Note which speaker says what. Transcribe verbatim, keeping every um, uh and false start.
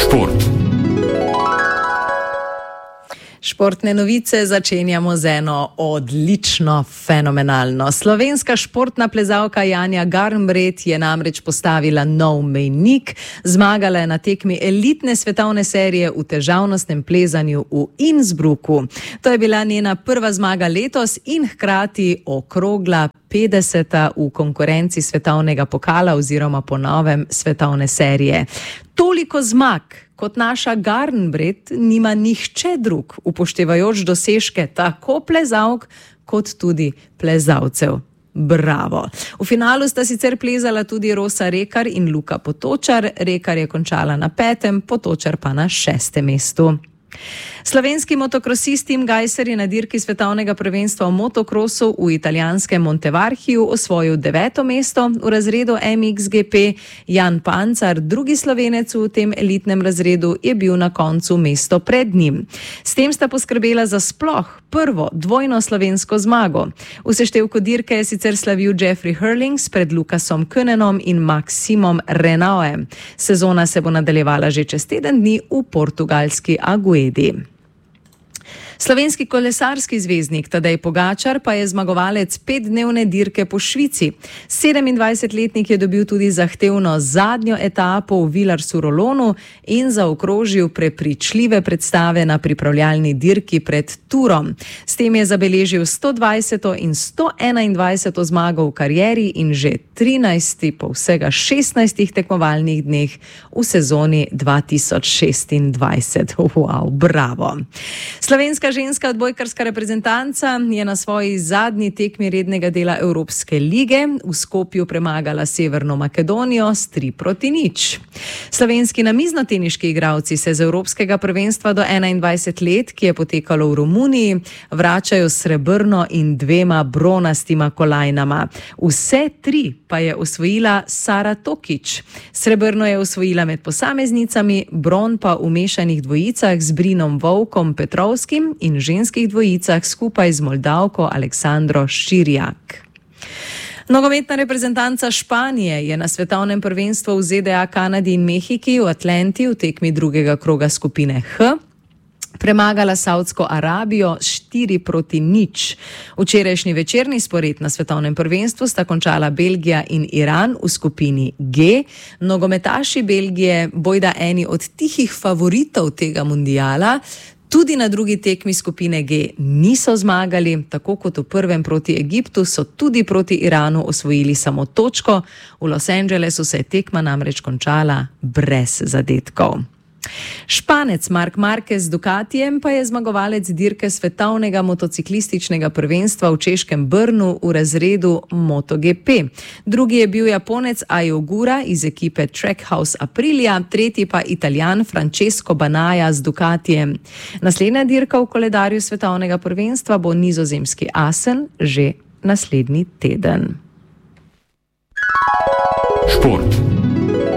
Speaker 1: Šport.
Speaker 2: Športne novice začenjamo z eno odlično, fenomenalno. Slovenska športna plezalka Janja Garnbret je namreč postavila nov mejnik. Zmagala je na tekmi elitne svetovne serije v težavnostnem plezanju v Innsbrucku. To je bila njena prva zmaga letos in hkrati okrogla petdeseta v konkurenci svetovnega pokala oziroma po novem svetovne serije. Toliko zmag kot naša Garnbret nima nihče drug, upoštevajoč dosežke tako plezalk kot tudi plezalcev. Bravo! V finalu sta sicer plezala tudi Rosa Rekar in Luka Potočar. Rekar je končala na petem, Potočar pa na šestem mestu. Slovenski motokrosist Tim Gajser je na dirki svetovnega prvenstva v motokrosu v italijanskem Montevarhiju osvojil deveto mesto v razredu M X G P. Jan Pancar, drugi Slovenec v tem elitnem razredu, je bil na koncu mesto pred njim. S tem sta poskrbela za sploh prvo dvojno slovensko zmago. V seštevku dirke je sicer slavil Jeffrey Hurlings pred Lukasom Könenom in Maximom Renauem. Sezona se bo nadaljevala že čez teden dni v portugalski Aguedi. Slovenski kolesarski zvezdnik Tadej Pogačar pa je zmagovalec petdnevne dirke po Švici. sedemindvajsetletnik je dobil tudi zahtevno zadnjo etapo v Villars-sur-Olonu in zaokrožil prepričljive predstave na pripravljalni dirki pred Turom. S tem je zabeležil stodvajseto in sto enaindvajseto zmago v karieri in že trinajsti po vsega šestnajstih tekmovalnih dneh v sezoni dva tisoč šestindvajset. Wow, bravo! Slovenska ženska odbojkarska reprezentanca je na svoji zadnji tekmi rednega dela Evropske lige v Skopju premagala Severno Makedonijo s tri proti nič. Slovenski namiznoteniški igralci se z Evropskega prvenstva do enaindvajset let, ki je potekalo v Romuniji, vračajo s srebrno in dvema bronastima kolajnama. Vse tri pa je osvojila Sara Tokič. Srebrno je osvojila med posameznicami, bron pa v mešanih dvojicah z Brinom Volkom Petrovskim in ženskih dvojicah skupaj z Moldavko Aleksandro Širjak. Nogometna reprezentanca Španije je na svetovnem prvenstvu v Z D A, Kanadi in Mehiki v Atlanti v tekmi drugega kroga skupine H premagala Saudsko Arabijo štiri proti nič. Včerajšnji večerni spored na svetovnem prvenstvu sta končala Belgija in Iran v skupini G. Nogometaši Belgije, bojda eni od tihih favoritov tega mundiala, tudi na drugi tekmi skupine G niso zmagali, tako kot v prvem proti Egiptu so tudi proti Iranu osvojili samo točko. V Los Angelesu se je tekma namreč končala brez zadetkov. Španec Marc Marquez z Ducatijem pa je zmagovalec dirke svetovnega motociklističnega prvenstva v češkem Brnu v razredu MotoGP. Drugi je bil Japonec Ai Ogura iz ekipe Trackhouse Aprilia, tretji pa Italijan Francesco Banaya z Ducatijem. Naslednja dirka v koledarju svetovnega prvenstva bo nizozemski Assen že naslednji teden.
Speaker 1: Šport.